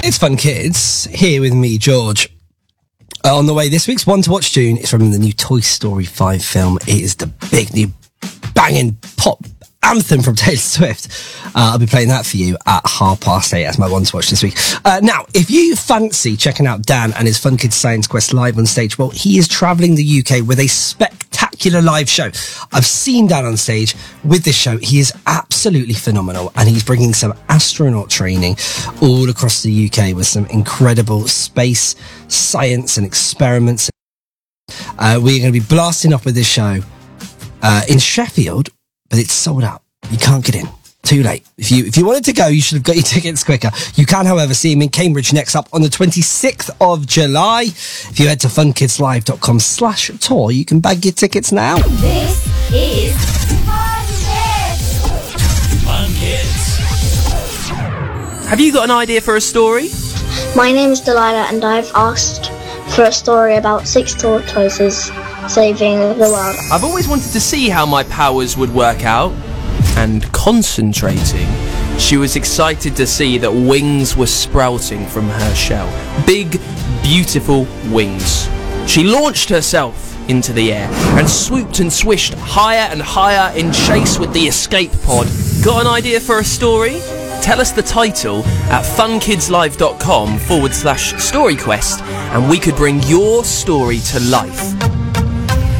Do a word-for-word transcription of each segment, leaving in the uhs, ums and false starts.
It's Fun Kids, here with me, George. Uh, on the way, this week's One to Watch tune is from the new Toy Story five film. It is the big, new, banging pop anthem from Taylor Swift. Uh, I'll be playing that for you at half past eight as my One to Watch this week. Uh, now, if you fancy checking out Dan and his Fun Kids Science Quest live on stage, well, he is travelling the U K with a spectacular live show. I've seen Dan on stage with this show. He is absolutely phenomenal, and he's bringing some astronaut training all across the U K with some incredible space, science and experiments. Uh, we're going to be blasting off with this show uh, in Sheffield, but it's sold out. You can't get in. Too late. If you if you wanted to go, you should have got your tickets quicker. You can, however, see him in Cambridge next up on the twenty-sixth of July. If you head to funkidslive.com slash tour, you can bag your tickets now. This is Fun Kids. Fun Kids. Have you got an idea for a story? My name is Delilah, and I've asked for a story about six tortoises saving the world. I've always wanted to see how my powers would work out. And concentrating, she was excited to see that wings were sprouting from her shell. Big, beautiful wings. She launched herself into the air and swooped and swished higher and higher in chase with the escape pod. Got an idea for a story? Tell us the title at funkidslive.com forward slash storyquest, and we could bring your story to life.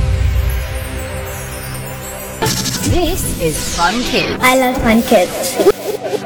This is Fun Kids. I love Fun Kids.